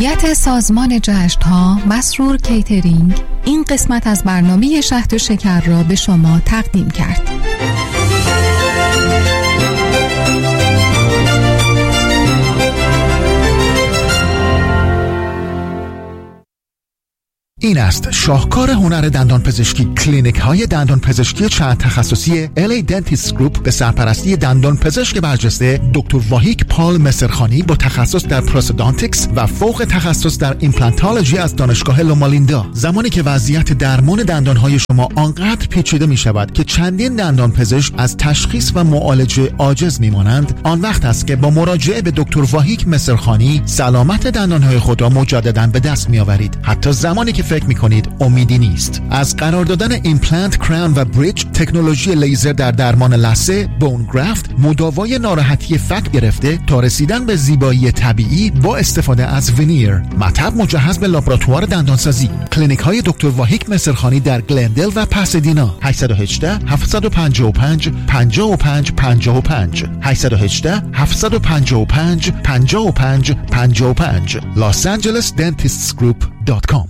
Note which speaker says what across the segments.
Speaker 1: مدیریت سازمان جشن‌ها مسرور کیترینگ این قسمت از برنامه شهد و شکر را به شما تقدیم کرد.
Speaker 2: این است شاهکار هنر دندان پزشکی. کلینیک های دندان پزشکی چند تخصصی LA Dentist Group به سرپرستی دندان پزشک برجسته دکتر واهیک پال مصرخانی با تخصص در پروستودانتیکس و فوق تخصص در ایمپلانتولوژی از دانشگاه لومالیندا. زمانی که وضعیت درمان دندان های شما آنقدر پیچیده می شود که چندین دندان پزشک از تشخیص و معالجه عاجز می مانند، آن وقت است که با مراجعه به دکتر واهیک مصرخانی سلامت دندان های خود را مجددا به دست می آورید، حتی زمانی که فکر میکنید امیدی نیست. از قرار دادن ایمپلنت، کراون و بریج، تکنولوژی لیزر در درمان لثه، بون گرافت، مداوای ناراحتی فک گرفته تا رسیدن به زیبایی طبیعی با استفاده از ونیر، مطب مجهز به لابراتوار دندانسازی. کلینیک های دکتر واهیک مصرخانی در گلندل و پاسادینا. 818 755 55 55 818 755 55 55 losangelesdentistsgroup.com.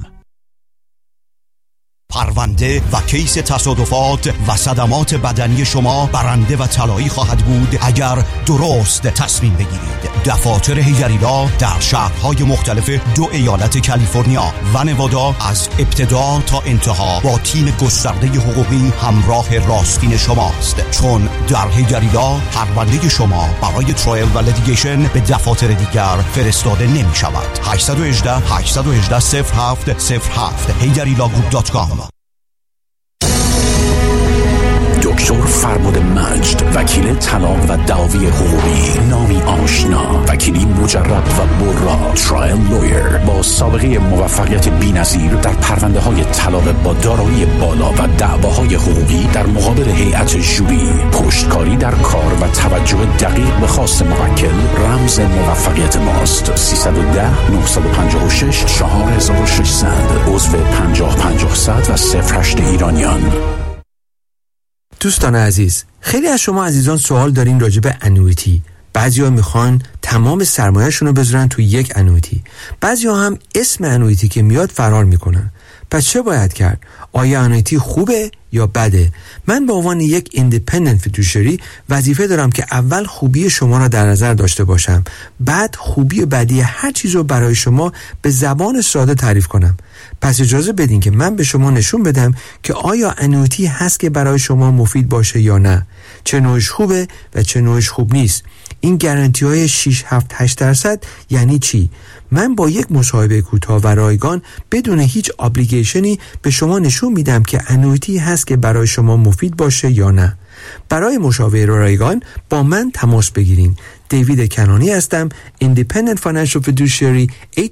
Speaker 3: پرونده و کیس تصادفات و صدمات بدنی شما برنده و طلایی خواهد بود اگر درست تصمیم بگیرید. دفاتر هیجریلا در شهرهای مختلف 2 ایالت کالیفرنیا و نوادا از ابتدا تا انتها با تیم گسترده حقوقی همراه راستین شماست، چون در هیجریلا پرونده شما برای ترایل و لیتیگیشن به دفاتر دیگر فرستاده نمی شود. 818 818 0707 HeyJarilaGroup.com.
Speaker 4: دکتر فرمود مجد، وکیل طلاق و دعاوی حقوقی، نامی آشنا، وکیلی مجرب و برا، ترایل لویر با سابقه موفقیت بی‌نظیر در پرونده‌های طلاق با دارایی بالا و دعواهای حقوقی در مقابل هیئت ژوری. پشتکاری در کار و توجه دقیق به خواست موکل رمز موفقیت ماست. 310 956 4600 عضو 50-50 و 08 ایرانیان.
Speaker 5: دوستان عزیز، خیلی از شما عزیزان سوال دارین راجع به انویتی. بعضیا میخوان تمام سرمایه‌شون رو بذارن تو یک انویتی، بعضیا هم اسم انویتی که میاد فرار میکنن. پس چه باید کرد؟ آیا انویتی خوبه یا بده؟ من به عنوان یک ایندیپندنت فیدوشری وظیفه دارم که اول خوبی شما را در نظر داشته باشم، بعد خوبی و بدی هر چیز رو برای شما به زبان ساده تعریف کنم. پس اجازه بدین که من به شما نشون بدم که آیا انویتی هست که برای شما مفید باشه یا نه، چه نوعش خوبه و چه نوعش خوب نیست. این گارانتی های 6-7-8% یعنی چی؟ من با یک مصاحبه کوتاه و رایگان بدون هیچ ابلیگیشنی به شما نشون میدم که انویتی هست که برای شما مفید باشه یا نه. برای مشاوره رایگان با من تماس بگیرین. دیوید کنانی هستم، Independent Financial Fiduciary. 877-829-9227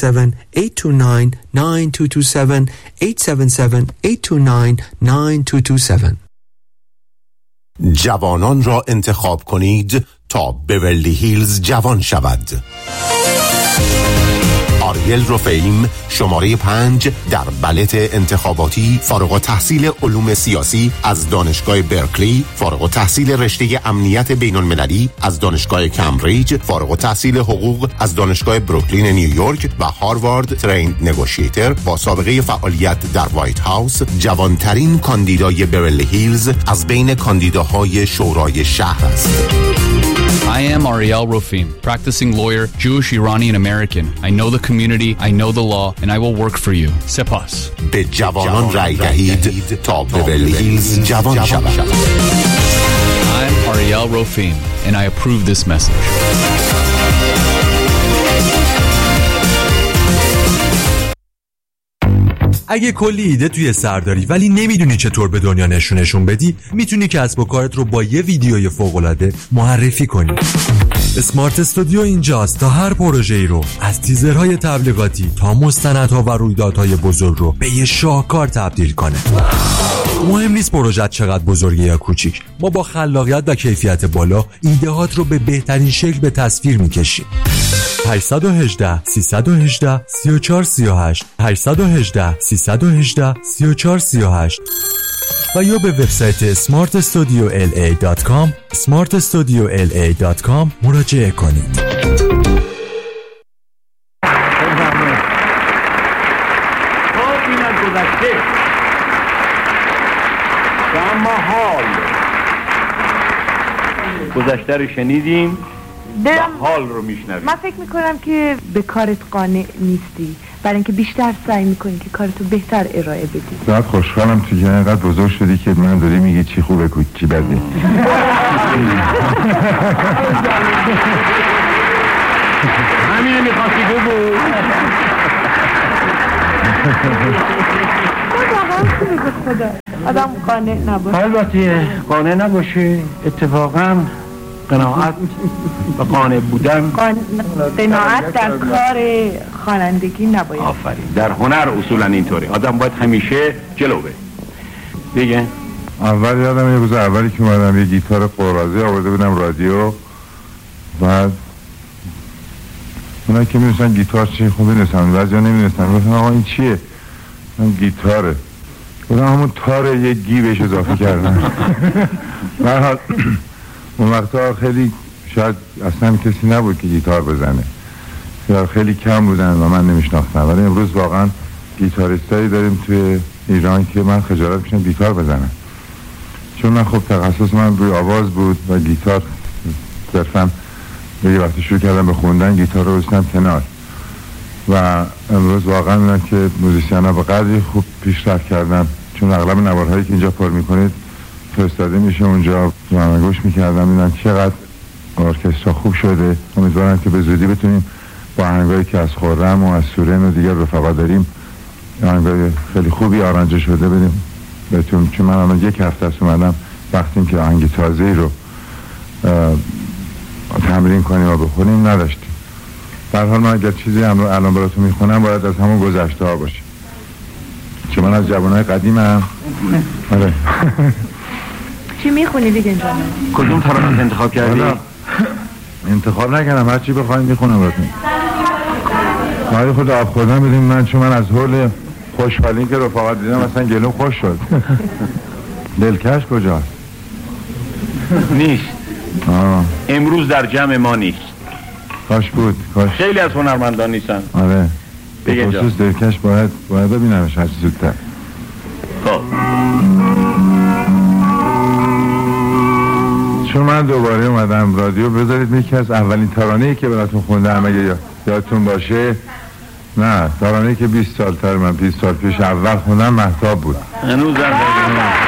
Speaker 5: 877-829-9227.
Speaker 6: جوانان را انتخاب کنید تا بیورلی هیلز جوان شود. آریل رفیم، شماره 5 در بلت انتخاباتی، فارغ التحصیل علوم سیاسی از دانشگاه برکلی، فارغ التحصیل رشته امنیت بین المللی از دانشگاه کمبریج، فارغ التحصیل حقوق از دانشگاه بروکلین نیویورک و هاروارد تریند نگوشیتر با سابقه فعالیت در وایت هاوس، جوانترین کاندیدای بیورلی هیلز از بین کاندیداهای شورای شهر است.
Speaker 7: I am Ariel Rofim, practicing lawyer, Jewish, Iranian American. I know the community, I know the law, and I will work for you. Sepas.
Speaker 6: به جوانان رای دهید تا بیورلی هیلز جوان شود.
Speaker 7: I'm Ariel Rofim, and I approve this message.
Speaker 8: اگه کلی ایده توی سر داری ولی نمیدونی چطور به دنیا نشونشون بدی، میتونی کسب و کارت رو با یه ویدیوی فوق‌العاده معرفی کنی. اسمارت استودیو اینجاست تا هر پروژه‌ای رو از تیزرهای تبلیغاتی تا مستندها و رویدادهای بزرگ رو به یه شاهکار تبدیل کنه. مهم نیست پروژه چقدر بزرگه یا کوچیک، ما با خلاقیت و کیفیت بالا ایده‌هات رو به بهترین شکل به تصویر میکشیم. 818 318 3438 818 318 3438 و یا به وبسایت smartstudiola.com smartstudiola.com مراجعه کنید.
Speaker 9: گذشته. اما گذشته رو شنیدیم و حال رو میشنویم.
Speaker 10: من فکر میکنم که به کارت قانع نیستی، برای اینکه بیشتر سعی میکنی که کارتو بهتر ارائه بدی.
Speaker 11: بعد خوشحالم تو که اینقدر بزرگ شدی که من داری میگی چی خوبه چی بده.
Speaker 9: همینه میخواستی بگو.
Speaker 10: خدا آدم قانع نباشه.
Speaker 9: البته قانع نباشه، اتفاقا قناعت و قانع بودن،
Speaker 10: قناعت در کار خوانندگی نباید.
Speaker 9: آفرین. در هنر اصولا اینطوری، آدم باید همیشه جلو بره. دیگه
Speaker 11: اول یادم یه روز اولی که اومدم یه گیتار قرازه آورده بودم رادیو، بعد اونا که می‌دونستن گیتار چیه خوب می‌دونستن، بعضیا نمی‌دونستن. گفتم آقا این چیه؟ این گیتاره. گفتم همون تاره یه گی بهش اضافه کردن. من اون وقتا خیلی شاید اصلا کسی نبود که گیتار بزنه، یا خیلی کم بودن و من نمیشناختم، ولی امروز واقعا گیتاریستایی داریم توی ایران که من خجالت میشم گیتار بزنم، چون من خب تخصص من روی آواز بود و گیتار صرفا یه وقتی شروع کردم به خوندن گیتار رو بزنم کنار. و امروز واقعا میدونم که موزیسین ها به قدری خوب پیشرفت کردن، چون اغلب نوارهایی که اینجا پر میکنید فرستاده میشه اونجا. من گوش میکردم میدونم چقدر ارکسترا خوب شده. امیدوارم که به زودی بتونیم با آهنگایی که از خرم و از سورن و دیگر رفقا داریم آهنگای خیلی خوبی آرنجه شده بدیم بهتون، چون من الان یک هفته است اومدم وقتی که آهنگ تازه‌ای رو تمرین کنیم و بخونیم نداشتیم. در حال من اگر چیزی الان براتون میخونم باید از همون گذشته ها باشه، چون من از جوانای قدیمم. آره.
Speaker 10: چی میخونی دیگه اینجا؟
Speaker 9: کدوم ترانه انتخاب کردی؟
Speaker 11: انتخاب نکردم، هر چی بخواید میخونم براتون. مایی خود آب خوردن بدیم من، چون من از حول خوشحالی که رفاقت دیدم اصلا گلوم خوش شد. دلکش کجاست؟
Speaker 9: نیست. امروز در جمع ما نیست.
Speaker 11: کاش بود، کاش.
Speaker 9: خیلی از هنرمندان نیستن.
Speaker 11: آره.
Speaker 9: به
Speaker 11: خصوص دلکش باید ببینمش هر چی زودتر.
Speaker 9: خب
Speaker 11: چون من دوباره اومدم رادیو، بذارید یکی از اولین ترانه‌ای که براتون خوندم اگه یادتون باشه. نه، ترانه‌ای که 20 سال من 20 سال پیش اول خوندم مهتاب بود.
Speaker 9: هنوز